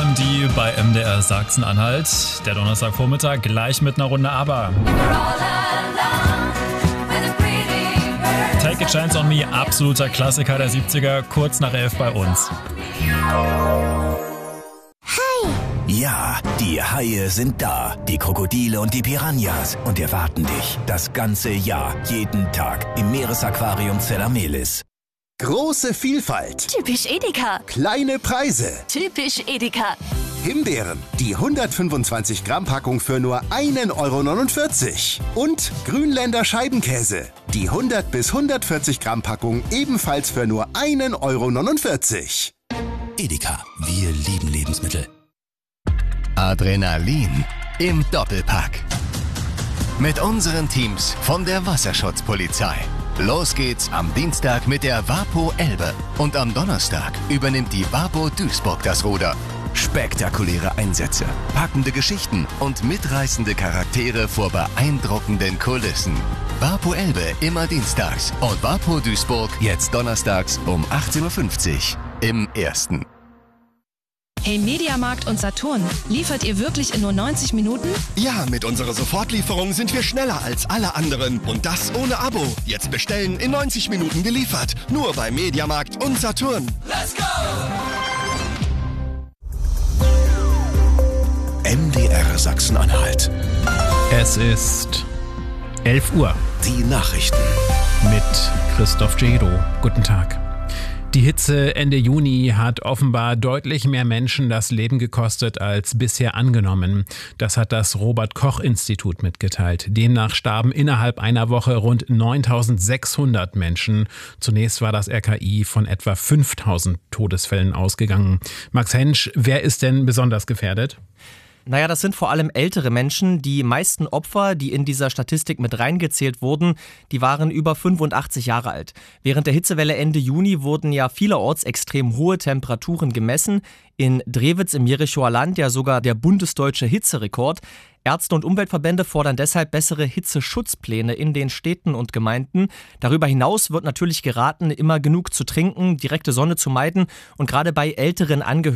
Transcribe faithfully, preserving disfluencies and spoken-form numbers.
hören die bei M D R Sachsen-Anhalt. Der Donnerstagvormittag gleich mit einer Runde ABBA. Take a Chance on Me, absoluter Klassiker der siebziger, kurz nach elf bei uns. Ja, die Haie sind da, die Krokodile und die Piranhas und erwarten dich das ganze Jahr, jeden Tag im Meeresaquarium Zella-Melis. Große Vielfalt. Typisch Edeka. Kleine Preise. Typisch Edeka. Himbeeren, die hundertfünfundzwanzig Gramm Packung für nur einen Euro neunundvierzig. Und Grünländer Scheibenkäse, die hundert bis hundertvierzig Gramm Packung ebenfalls für nur einen Euro neunundvierzig. Edeka, wir lieben Lebensmittel. Adrenalin im Doppelpack. Mit unseren Teams von der Wasserschutzpolizei. Los geht's am Dienstag mit der Wapo Elbe. Und am Donnerstag übernimmt die Wapo Duisburg das Ruder. Spektakuläre Einsätze, packende Geschichten und mitreißende Charaktere vor beeindruckenden Kulissen. Wapo Elbe immer dienstags und Wapo Duisburg jetzt donnerstags um achtzehn Uhr fünfzig im Ersten. Hey Mediamarkt und Saturn, liefert ihr wirklich in nur neunzig Minuten? Ja, mit unserer Sofortlieferung sind wir schneller als alle anderen. Und das ohne Abo. Jetzt bestellen, in neunzig Minuten geliefert. Nur bei Mediamarkt und Saturn. Let's go! M D R Sachsen-Anhalt. Es ist elf Uhr. Die Nachrichten. Mit Christoph Gero. Guten Tag. Die Hitze Ende Juni hat offenbar deutlich mehr Menschen das Leben gekostet als bisher angenommen. Das hat das Robert-Koch-Institut mitgeteilt. Demnach starben innerhalb einer Woche rund neuntausendsechshundert Menschen. Zunächst war das R K I von etwa fünftausend Todesfällen ausgegangen. Max Hensch, wer ist denn besonders gefährdet? Naja, das sind vor allem ältere Menschen. Die meisten Opfer, die in dieser Statistik mit reingezählt wurden, die waren über fünfundachtzig Jahre alt. Während der Hitzewelle Ende Juni wurden ja vielerorts extrem hohe Temperaturen gemessen. In Drewitz im Jerichower Land ja sogar der bundesdeutsche Hitzerekord. Ärzte und Umweltverbände fordern deshalb bessere Hitzeschutzpläne in den Städten und Gemeinden. Darüber hinaus wird natürlich geraten, immer genug zu trinken, direkte Sonne zu meiden und gerade bei älteren Angehörigen